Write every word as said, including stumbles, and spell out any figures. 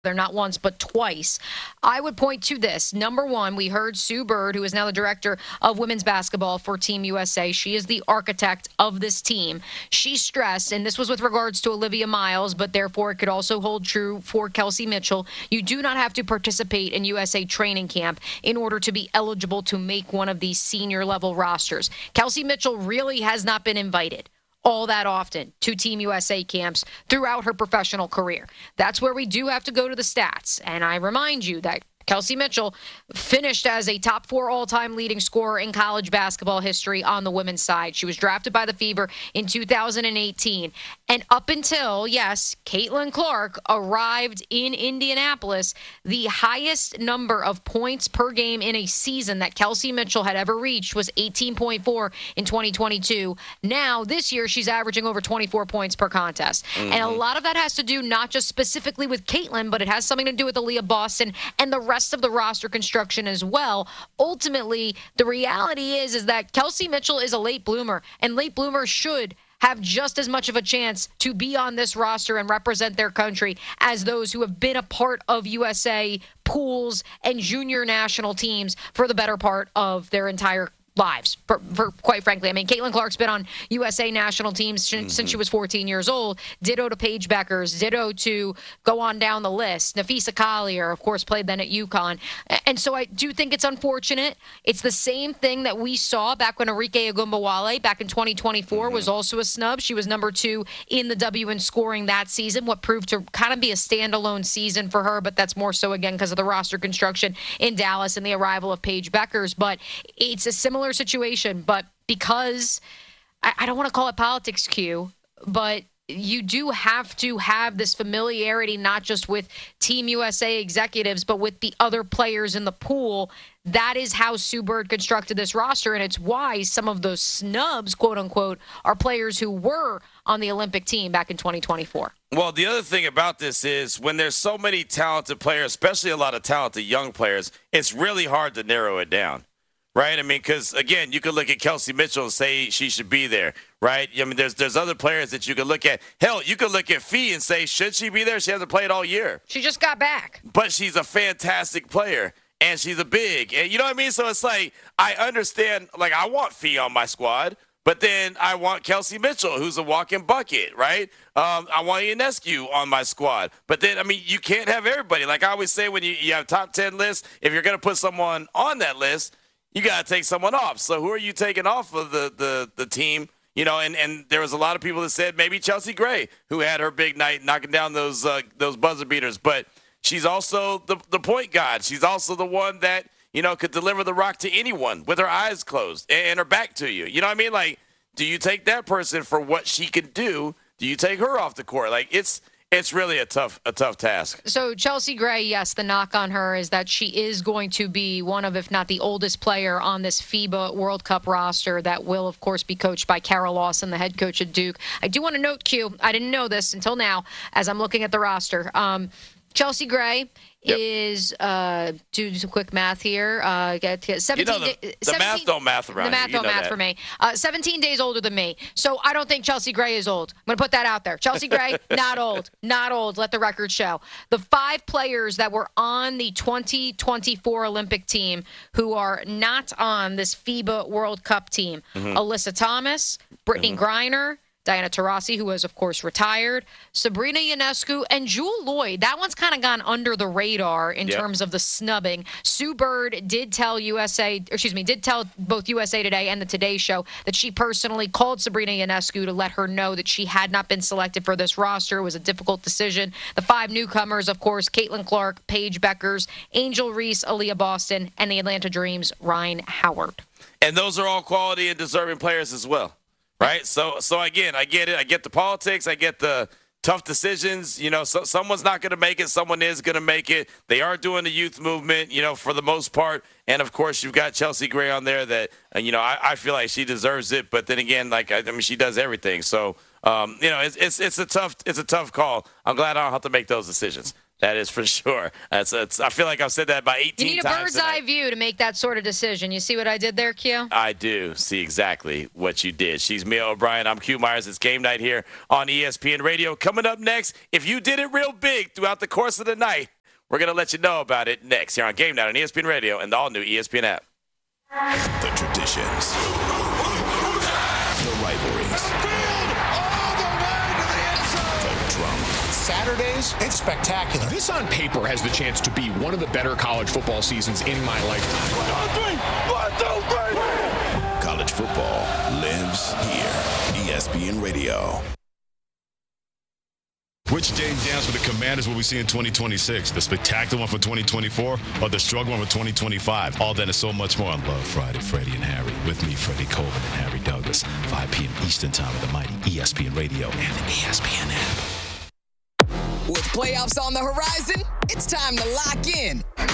They're not once, but twice. I would point to this. Number one, we heard Sue Bird, who is now the director of women's basketball for Team U S A. She is the architect of this team. She stressed, and this was with regards to Olivia Miles, but therefore it could also hold true for Kelsey Mitchell. You do not have to participate in U S A training camp in order to be eligible to make one of these senior level rosters. Kelsey Mitchell really has not been invited all that often to Team U S A camps throughout her professional career. That's where we do have to go to the stats. And I remind you that Kelsey Mitchell finished as a top four all-time leading scorer in college basketball history on the women's side. She was drafted by the Fever in two thousand eighteen. And up until, yes, Caitlin Clark arrived in Indianapolis, the highest number of points per game in a season that Kelsey Mitchell had ever reached was eighteen point four in twenty twenty-two. Now, this year, she's averaging over twenty-four points per contest. Mm-hmm. And a lot of that has to do not just specifically with Caitlin, but it has something to do with Aaliyah Boston and the rest of the roster construction as well. Ultimately, the reality is, is that Kelsey Mitchell is a late bloomer, and late bloomers should have just as much of a chance to be on this roster and represent their country as those who have been a part of U S A pools and junior national teams for the better part of their entire lives, for, for quite frankly. I mean, Caitlin Clark's been on U S A national teams sh- mm-hmm. since she was fourteen years old. Ditto to Paige Beckers. Ditto to go on down the list. Nafisa Collier, of course, played then at UConn. And so I do think it's unfortunate. It's the same thing that we saw back when Arike Ogunbowale back in twenty twenty-four mm-hmm. was also a snub. She was number two in the W in scoring that season, what proved to kind of be a standalone season for her, but that's more so, again, because of the roster construction in Dallas and the arrival of Paige Beckers. But it's a similar situation, but because I, I don't want to call it politics, Q, but you do have to have this familiarity not just with Team U S A executives, but with the other players in the pool. That is how Sue Bird constructed this roster, and it's why some of those snubs, quote unquote, are players who were on the Olympic team back in twenty twenty-four. Well, the other thing about this is when there's so many talented players, especially a lot of talented young players, it's really hard to narrow it down. Right? I mean, because, again, you could look at Kelsey Mitchell and say she should be there, right? I mean, there's there's other players that you could look at. Hell, you could look at Fee and say, should she be there? She hasn't played all year. She just got back. But she's a fantastic player, and she's a big. And you know what I mean? So it's like, I understand, like, I want Fee on my squad, but then I want Kelsey Mitchell, who's a walking bucket, right? Um, I want Ionescu on my squad. But then, I mean, you can't have everybody. Like I always say, when you, you have top ten lists, if you're going to put someone on that list, you got to take someone off. So who are you taking off of the, the, the team? You know, and, and there was a lot of people that said maybe Chelsea Gray, who had her big night knocking down those uh, those buzzer beaters. But she's also the, the point guard. She's also the one that, you know, could deliver the rock to anyone with her eyes closed and, and her back to you. You know what I mean? Like, do you take that person for what she can do? Do you take her off the court? Like, it's It's really a tough a tough task. So Chelsea Gray, yes, the knock on her is that she is going to be one of, if not the oldest player on this FIBA World Cup roster that will, of course, be coached by Carol Lawson, the head coach at Duke. I do want to note, Q, I didn't know this until now as I'm looking at the roster. Um, Chelsea Gray Yep. is, uh, do some quick math here, uh, get, get seventeen, you know, the, the seventeen, math don't math around The math you don't know math that. for me. Uh, seventeen days older than me. So I don't think Chelsea Gray is old. I'm going to put that out there. Chelsea Gray, not old. Not old. Let the record show. The five players that were on the twenty twenty-four Olympic team who are not on this FIBA World Cup team. Mm-hmm. Alyssa Thomas, Brittany mm-hmm. Griner, Diana Taurasi, who has, of course, retired, Sabrina Ionescu, and Jewel Lloyd. That one's kind of gone under the radar in yep. terms of the snubbing. Sue Bird did tell U S A, or excuse me, did tell both U S A Today and the Today Show that she personally called Sabrina Ionescu to let her know that she had not been selected for this roster. It was a difficult decision. The five newcomers, of course, Caitlin Clark, Paige Beckers, Angel Reese, Aaliyah Boston, and the Atlanta Dream's Rhyne Howard. And those are all quality and deserving players as well. Right, so so again, I get it. I get the politics. I get the tough decisions. You know, so, someone's not going to make it. Someone is going to make it. They are doing the youth movement, you know, for the most part. And of course, you've got Chelsea Gray on there that, uh, you know, I, I feel like she deserves it. But then again, like I, I mean, she does everything. So, um, you know, it's it's it's a tough it's a tough call. I'm glad I don't have to make those decisions. That is for sure. That's, that's I feel like I've said that about eighteen times. You need a times bird's tonight. eye view to make that sort of decision. You see what I did there, Q? I do see exactly what you did. She's Mia O'Brien. I'm Q Myers. It's game night here on E S P N Radio. Coming up next, if you did it real big throughout the course of the night, we're going to let you know about it next here on Game Night on E S P N Radio and the all-new E S P N app. The traditions, the rivalries, the drama. Saturdays, it's spectacular. This on paper has the chance to be one of the better college football seasons in my lifetime. One, two, three. One, two, three. College football lives here. E S P N Radio. Which James Downs for the Commanders will we see in twenty twenty-six? The spectacular one for twenty twenty-four or the struggle one for twenty twenty-five? All that and so much more on Love Friday. Freddie and Harry. With me, Freddie Colvin and Harry Douglas. five p.m. Eastern Time with the mighty E S P N Radio and the E S P N app. With playoffs on the horizon, it's time to lock in.